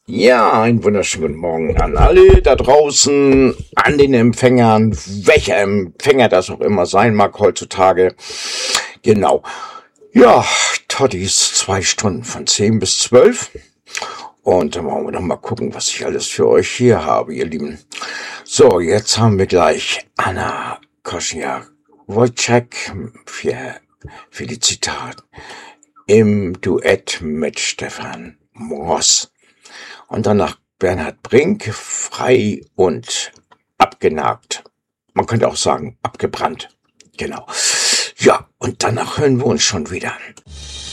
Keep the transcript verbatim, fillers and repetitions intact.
Ja, einen wunderschönen guten Morgen an alle da draußen, an den Empfängern, welcher Empfänger das auch immer sein mag heutzutage. Genau. Ja, Toddies zwei Stunden von zehn bis zwölf. Und dann wollen wir noch mal gucken, was ich alles für euch hier habe, ihr Lieben. So, jetzt haben wir gleich Anna Koschniak-Wojcik für Felicitat im Duett mit Stefan Mross. Und danach Bernhard Brink, frei und abgenagt. Man könnte auch sagen, abgebrannt. Genau. Ja, und danach hören wir uns schon wieder.